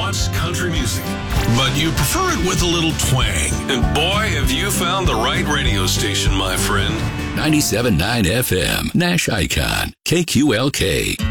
wants country music, but you prefer it with a little twang. And boy, have you found the right radio station, my friend. 97.9 FM, Nash Icon, KQLK.